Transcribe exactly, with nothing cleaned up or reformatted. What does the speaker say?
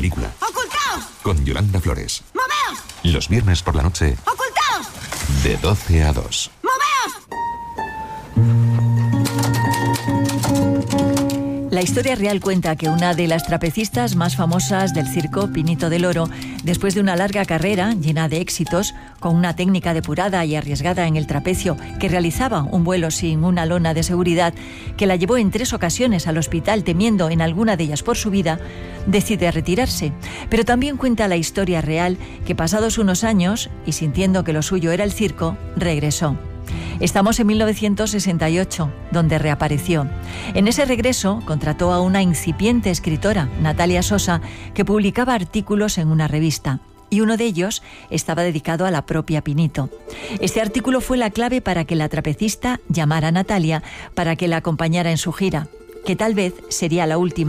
película. ¡Ocultaos! Con Yolanda Flores. ¡Moveos! Los viernes por la noche. ¡Ocultaos! De doce a dos. ¡Moveos! La historia real cuenta que una de las trapecistas más famosas del circo, Pinito del Oro, después de una larga carrera llena de éxitos, con una técnica depurada y arriesgada en el trapecio, que realizaba un vuelo sin una lona de seguridad, que la llevó en tres ocasiones al hospital temiendo en alguna de ellas por su vida, decide retirarse. Pero también cuenta la historia real que pasados unos años, y sintiendo que lo suyo era el circo, regresó. Estamos en mil novecientos sesenta y ocho, donde reapareció. En ese regreso contrató a una incipiente escritora, Natalia Sosa, que publicaba artículos en una revista. Y uno de ellos estaba dedicado a la propia Pinito. Este artículo fue la clave para que la trapecista llamara a Natalia para que la acompañara en su gira, que tal vez sería la última.